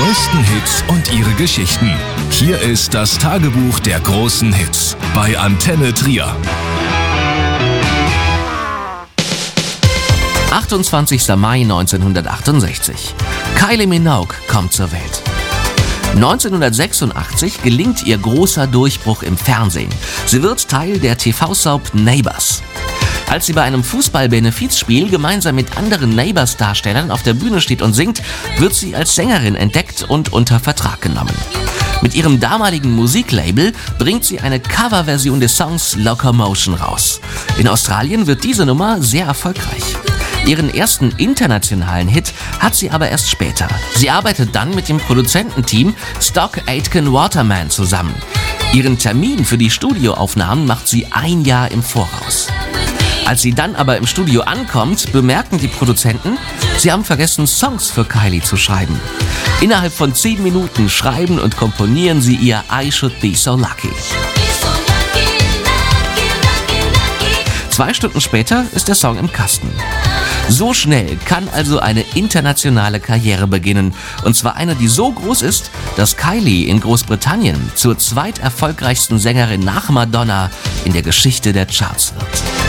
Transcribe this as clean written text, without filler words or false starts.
größten Hits und ihre Geschichten. Hier ist das Tagebuch der großen Hits bei Antenne Trier. 28. Mai 1968. Kylie Minogue kommt zur Welt. 1986 gelingt ihr großer Durchbruch im Fernsehen. Sie wird Teil der TV-Soap Neighbours. Als sie bei einem Fußball-Benefizspiel gemeinsam mit anderen Neighbours-Darstellern auf der Bühne steht und singt, wird sie als Sängerin entdeckt und unter Vertrag genommen. Mit ihrem damaligen Musiklabel bringt sie eine Coverversion des Songs Locomotion raus. In Australien wird diese Nummer sehr erfolgreich. Ihren ersten internationalen Hit hat sie aber erst später. Sie arbeitet dann mit dem Produzententeam Stock Aitken Waterman zusammen. Ihren Termin für die Studioaufnahmen macht sie ein Jahr im Voraus. Als sie dann aber im Studio ankommt, bemerken die Produzenten, sie haben vergessen, Songs für Kylie zu schreiben. Innerhalb von 10 Minuten schreiben und komponieren sie ihr I Should Be So Lucky. 2 Stunden später ist der Song im Kasten. So schnell kann also eine internationale Karriere beginnen. Und zwar eine, die so groß ist, dass Kylie in Großbritannien zur zweiterfolgreichsten Sängerin nach Madonna in der Geschichte der Charts wird.